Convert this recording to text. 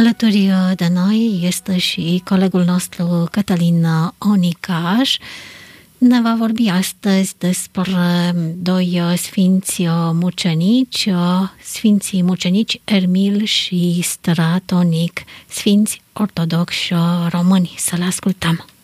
Alături de noi este și colegul nostru Cătălin Onicaș. Ne va vorbi astăzi despre doi sfinți mucenici, sfinții mucenici Ermil și Stratonic, sfinți ortodoxi români. Să le ascultăm!